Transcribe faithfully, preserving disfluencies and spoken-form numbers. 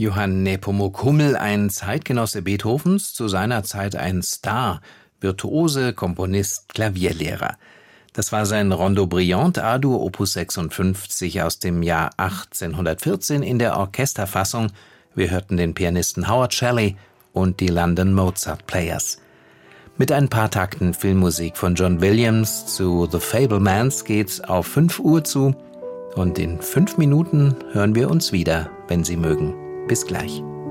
Johann Nepomuk Hummel, ein Zeitgenosse Beethovens, zu seiner Zeit ein Star, Virtuose, Komponist, Klavierlehrer. Das war sein Rondo Brillante A-Dur Opus sechsundfünfzig aus dem Jahr achtzehnhundertvierzehn in der Orchesterfassung. Wir hörten den Pianisten Howard Shelley und die London Mozart Players. Mit ein paar Takten Filmmusik von John Williams zu The Fabelmans geht's auf fünf Uhr zu. Und in fünf Minuten hören wir uns wieder, wenn Sie mögen. Bis gleich.